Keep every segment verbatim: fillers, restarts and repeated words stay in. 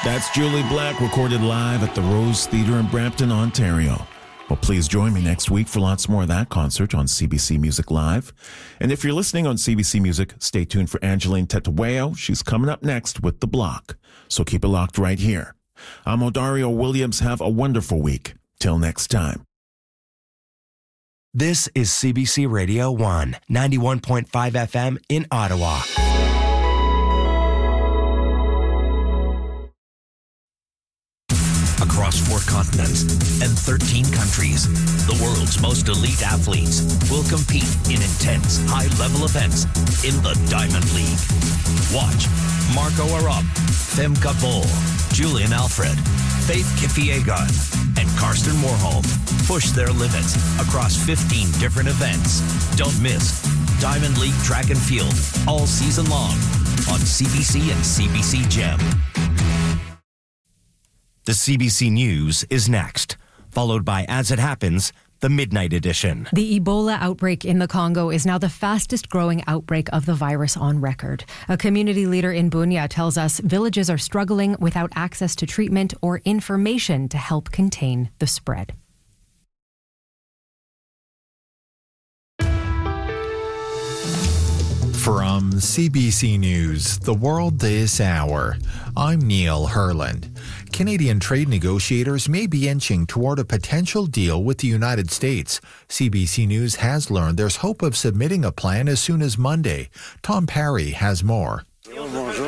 That's Julie Black, recorded live at the Rose Theatre in Brampton, Ontario. Well, please join me next week for lots more of that concert on C B C Music Live. And if you're listening on C B C Music, stay tuned for Angeline Tetawayo. She's coming up next with The Block. So keep it locked right here. I'm Odario Williams. Have a wonderful week. Till next time. This is C B C Radio one, ninety-one point five F M in Ottawa. Across four continents and thirteen countries, the world's most elite athletes will compete in intense, high-level events in the Diamond League. Watch Marco Arop, Femke Bol, Julian Alfred, Faith Kipyegon, and Karsten Warholm push their limits across fifteen different events. Don't miss Diamond League Track and Field all season long on C B C and C B C Gem. The C B C News is next, followed by As It Happens, the Midnight Edition. The Ebola outbreak in the Congo is now the fastest growing outbreak of the virus on record. A community leader in Bunia tells us villages are struggling without access to treatment or information to help contain the spread. From C B C News, The World This Hour, I'm Neil Herland. Canadian trade negotiators may be inching toward a potential deal with the United States. C B C News has learned there's hope of submitting a plan as soon as Monday. Tom Parry has more. How,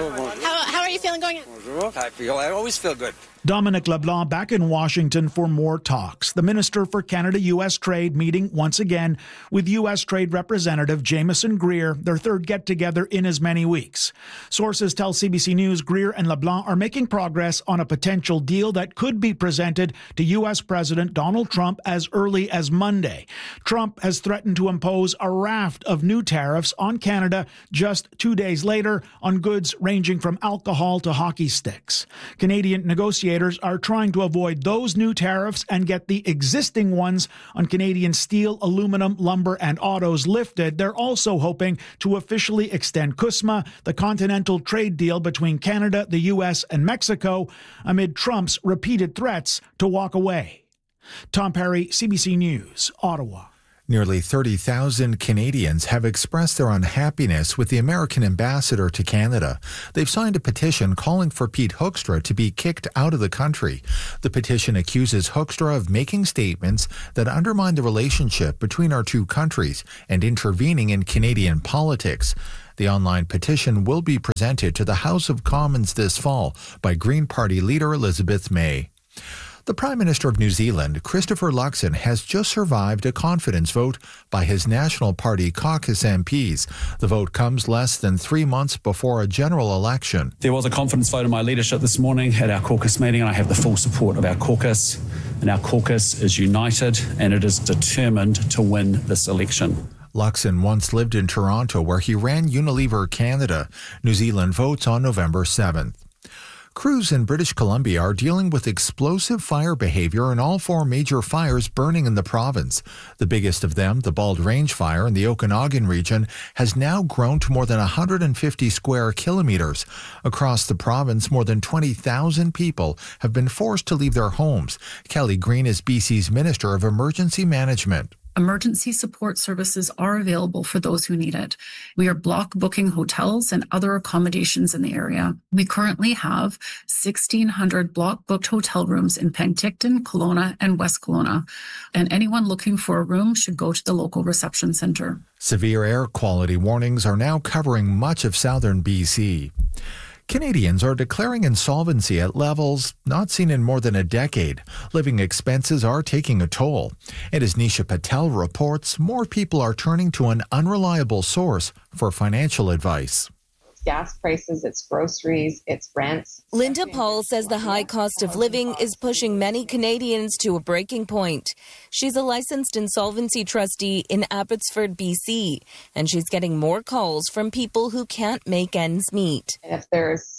how are you feeling going in? I feel, I always feel good. Dominic LeBlanc back in Washington for more talks. The Minister for Canada-U S Trade meeting once again with U S Trade Representative Jameson Greer, their third get-together in as many weeks. Sources tell C B C News Greer and LeBlanc are making progress on a potential deal that could be presented to U S President Donald Trump as early as Monday. Trump has threatened to impose a raft of new tariffs on Canada just two days later on goods ranging from alcohol to hockey sticks. Canadian negotiators are trying to avoid those new tariffs and get the existing ones on Canadian steel, aluminum, lumber, and autos lifted. They're also hoping to officially extend CUSMA, the continental trade deal between Canada, the U S, and Mexico, amid Trump's repeated threats to walk away. Tom Parry, C B C News, Ottawa. Nearly thirty thousand Canadians have expressed their unhappiness with the American ambassador to Canada. They've signed a petition calling for Pete Hoekstra to be kicked out of the country. The petition accuses Hoekstra of making statements that undermine the relationship between our two countries and intervening in Canadian politics. The online petition will be presented to the House of Commons this fall by Green Party leader Elizabeth May. The Prime Minister of New Zealand, Christopher Luxon, has just survived a confidence vote by his National Party caucus M Ps. The vote comes less than three months before a general election. There was a confidence vote in my leadership this morning at our caucus meeting, and I have the full support of our caucus. And our caucus is united, and it is determined to win this election. Luxon once lived in Toronto, where he ran Unilever Canada. New Zealand votes on November seventh. Crews in British Columbia are dealing with explosive fire behavior in all four major fires burning in the province. The biggest of them, the Bald Range Fire in the Okanagan region, has now grown to more than one hundred fifty square kilometers. Across the province, more than twenty thousand people have been forced to leave their homes. Kelly Green is B C's Minister of Emergency Management. Emergency support services are available for those who need it. We are block booking hotels and other accommodations in the area. We currently have sixteen hundred block booked hotel rooms in Penticton, Kelowna, and West Kelowna. And anyone looking for a room should go to the local reception centre. Severe air quality warnings are now covering much of southern B C. Canadians are declaring insolvency at levels not seen in more than a decade. Living expenses are taking a toll. And as Nisha Patel reports, more people are turning to an unreliable source for financial advice. Gas prices, it's groceries, it's rents. Linda Paul says the high cost of living is pushing many Canadians to a breaking point. She's a licensed insolvency trustee in Abbotsford, B C, and she's getting more calls from people who can't make ends meet. If there's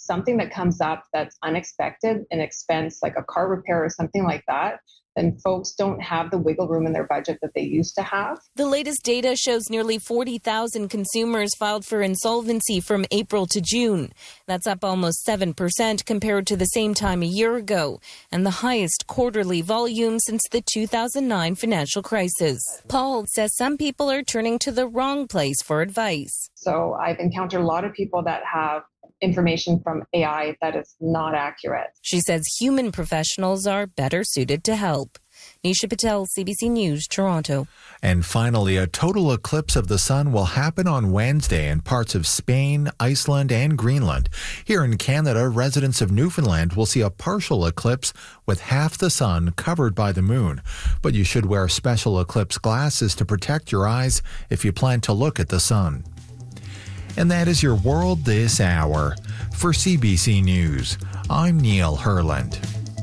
something that comes up that's unexpected, an expense like a car repair or something like that, then folks don't have the wiggle room in their budget that they used to have. The latest data shows nearly forty thousand consumers filed for insolvency from April to June. That's up almost seven percent compared to the same time a year ago, and the highest quarterly volume since the two thousand nine financial crisis. Paul says some people are turning to the wrong place for advice. So I've encountered a lot of people that have information from A I that is not accurate. She says human professionals are better suited to help. Nisha Patel, C B C News, Toronto. And finally, a total eclipse of the sun will happen on Wednesday in parts of Spain, Iceland, and Greenland. Here in Canada, residents of Newfoundland will see a partial eclipse with half the sun covered by the moon. But you should wear special eclipse glasses to protect your eyes if you plan to look at the sun. And that is your world this hour. For C B C News, I'm Neil Herland.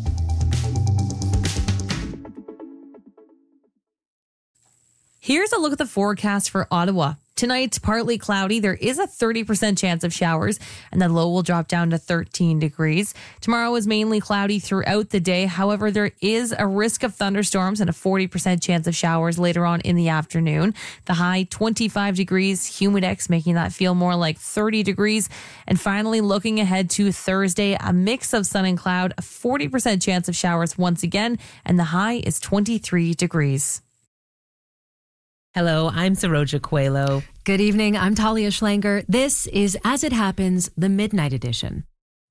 Here's a look at the forecast for Ottawa. Tonight, partly cloudy. There is a thirty percent chance of showers, and the low will drop down to thirteen degrees. Tomorrow is mainly cloudy throughout the day. However, there is a risk of thunderstorms and a forty percent chance of showers later on in the afternoon. The high, twenty-five degrees, humidex making that feel more like thirty degrees. And finally, looking ahead to Thursday, a mix of sun and cloud, a forty percent chance of showers once again, and the high is twenty-three degrees. Hello, I'm Saroja Coelho. Good evening, I'm Talia Schlanger. This is As It Happens, the Midnight Edition.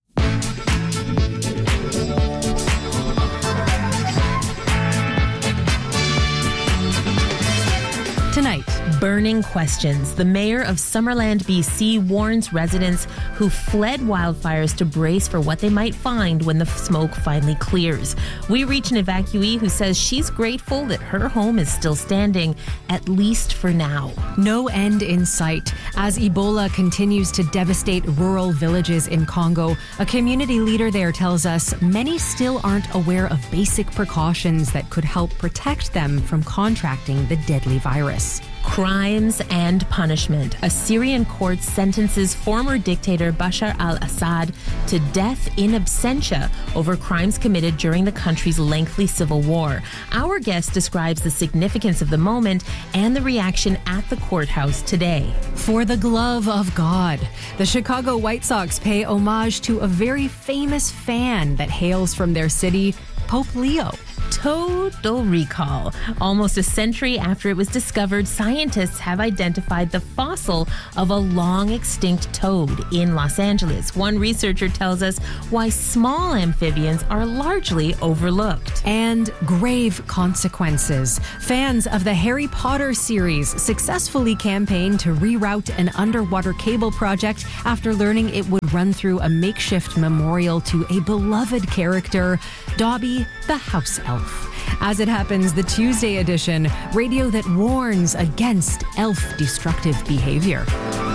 Tonight, burning questions. The mayor of Summerland, B C warns residents who fled wildfires to brace for what they might find when the smoke finally clears. We reach an evacuee who says she's grateful that her home is still standing, at least for now. No end in sight. As Ebola continues to devastate rural villages in Congo, a community leader there tells us many still aren't aware of basic precautions that could help protect them from contracting the deadly virus. Crimes and punishment. A Syrian court sentences former dictator Bashar al-Assad to death in absentia over crimes committed during the country's lengthy civil war. Our guest describes the significance of the moment and the reaction at the courthouse today. For the glove of God, the Chicago White Sox pay homage to a very famous fan that hails from their city, Pope Leo. Total recall. Almost a century after it was discovered, scientists have identified the fossil of a long extinct toad in Los Angeles. One researcher tells us why small amphibians are largely overlooked. And grave consequences. Fans of the Harry Potter series successfully campaigned to reroute an underwater cable project after learning it would run through a makeshift memorial to a beloved character, Dobby the house elf. As It Happens, the Tuesday edition, radio that warns against elf destructive behavior.